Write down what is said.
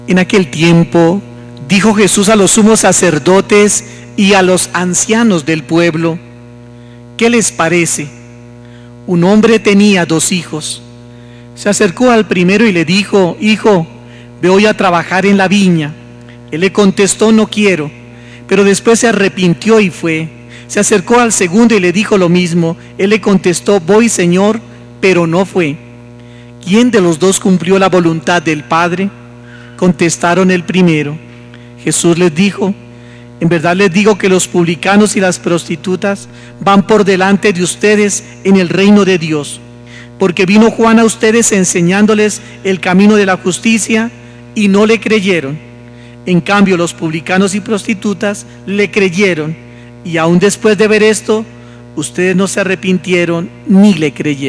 En aquel tiempo dijo Jesús a los sumos sacerdotes y a los ancianos del pueblo: ¿qué les parece? Un hombre tenía 2 hijos. Se acercó al primero y le dijo: hijo, ve hoy a trabajar en la viña. Él le contestó: no quiero. Pero después se arrepintió y fue. Se acercó al segundo y le dijo lo mismo. Él le contestó: voy, Señor, pero no fue. ¿Quién de los 2 cumplió la voluntad del Padre? Contestaron: el primero. Jesús les dijo: en verdad les digo que los publicanos y las prostitutas van por delante de ustedes en el reino de Dios. Porque vino Juan a ustedes enseñándoles el camino de la justicia y no le creyeron. En cambio, los publicanos y prostitutas le creyeron, y aún después de ver esto, ustedes no se arrepintieron ni le creyeron.